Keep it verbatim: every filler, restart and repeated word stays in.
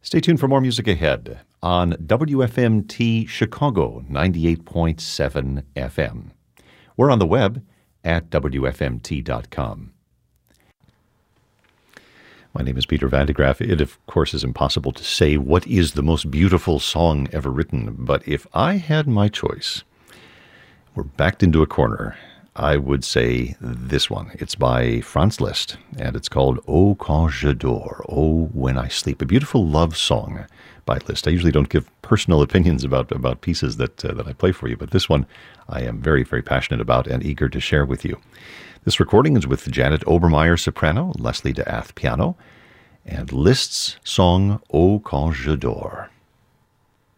Stay tuned for more music ahead on W F M T Chicago ninety-eight point seven F M. We're on the web at W F M T dot com. My name is Peter Van de Graaff. It, of course, is impossible to say what is the most beautiful song ever written, but if I had my choice, we're backed into a corner, I would say this one. It's by Franz Liszt, and it's called O Quand je dors, Oh When I Sleep, a beautiful love song by Liszt. I usually don't give personal opinions about, about pieces that, uh, that I play for you, but this one I am very, very passionate about and eager to share with you. This recording is with Janet Obermeyer, soprano, Leslie de Ath, piano, and Liszt's song, O Quand je dors.